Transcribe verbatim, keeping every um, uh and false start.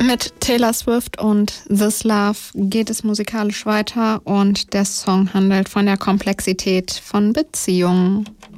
Mit Taylor Swift und This Love geht es musikalisch weiter und der Song handelt von der Komplexität von Beziehungen.